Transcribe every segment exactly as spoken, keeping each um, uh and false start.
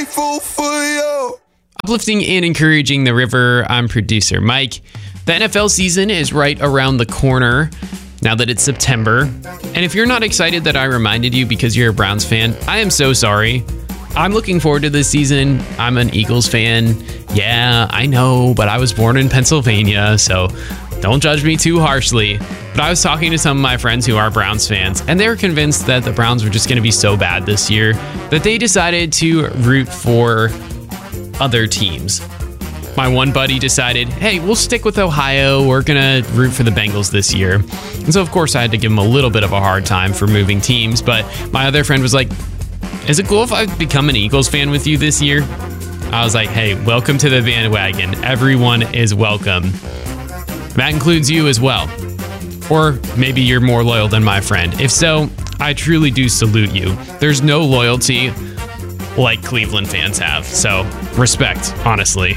grateful for you. Uplifting and encouraging the River. I'm producer Mike. The N F L season is right around the corner now that it's September. And if you're not excited that I reminded you because you're a Browns fan, I am so sorry. I'm looking forward to this season. I'm an Eagles fan. Yeah, I know, but I was born in Pennsylvania, so don't judge me too harshly. But I was talking to some of my friends who are Browns fans, and they were convinced that the Browns were just going to be so bad this year that they decided to root for other teams. My one buddy decided, hey, we'll stick with Ohio. We're going to root for the Bengals this year. And so, of course, I had to give him a little bit of a hard time for moving teams. But my other friend was like, is it cool if I become an Eagles fan with you this year? I was like, hey, welcome to the bandwagon. Everyone is welcome. That includes you as well. Or maybe you're more loyal than my friend. If so, I truly do salute you. There's no loyalty like Cleveland fans have. So, respect, honestly.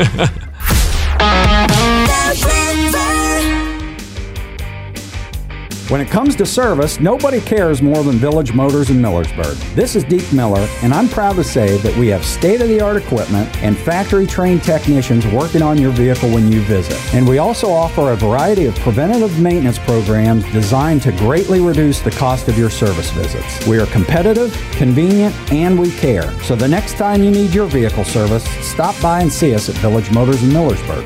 When it comes to service, nobody cares more than Village Motors in Millersburg. This is Deke Miller, and I'm proud to say that we have state-of-the-art equipment and factory-trained technicians working on your vehicle when you visit. And we also offer a variety of preventative maintenance programs designed to greatly reduce the cost of your service visits. We are competitive, convenient, and we care. So the next time you need your vehicle service, stop by and see us at Village Motors in Millersburg.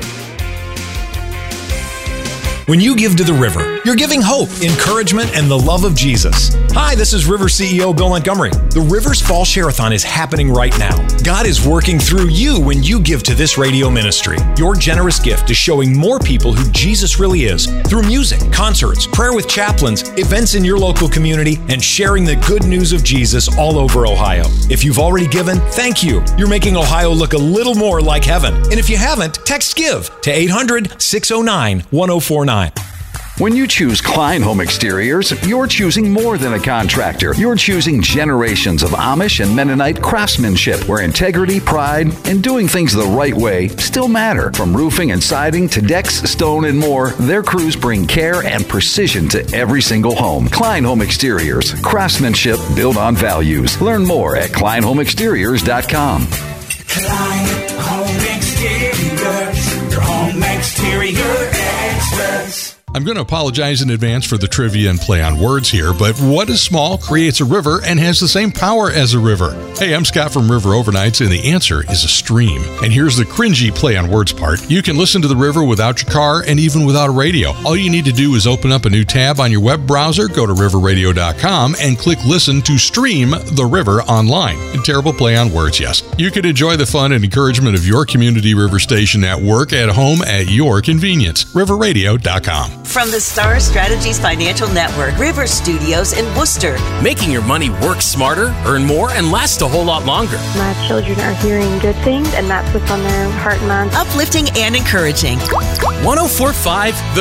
When you give to the River, you're giving hope, encouragement, and the love of Jesus. Hi, this is River C E O Bill Montgomery. The River's Fall Share-a-thon is happening right now. God is working through you when you give to this radio ministry. Your generous gift is showing more people who Jesus really is through music, concerts, prayer with chaplains, events in your local community, and sharing the good news of Jesus all over Ohio. If you've already given, thank you. You're making Ohio look a little more like heaven. And if you haven't, text GIVE to eight hundred, six oh nine, one oh four nine. When you choose Klein Home Exteriors, you're choosing more than a contractor. You're choosing generations of Amish and Mennonite craftsmanship where integrity, pride, and doing things the right way still matter. From roofing and siding to decks, stone, and more, their crews bring care and precision to every single home. Klein Home Exteriors, craftsmanship built on values. Learn more at klein home exteriors dot com. Klein Home Exteriors, your home exterior experts. I'm going to apologize in advance for the trivia and play on words here, but what is small, creates a river, and has the same power as a river? Hey, I'm Scott from River Overnights, and the answer is a stream. And here's the cringy play on words part. You can listen to the river without your car and even without a radio. All you need to do is open up a new tab on your web browser, go to river radio dot com, and click listen to stream the river online. A terrible play on words, yes. You can enjoy the fun and encouragement of your community river station at work, at home, at your convenience. river radio dot com. From the Star Strategies Financial Network, River Studios in Worcester. Making your money work smarter, earn more, and last a whole lot longer. My children are hearing good things, and that's what's on their heart and mind. Uplifting and encouraging. one oh four point five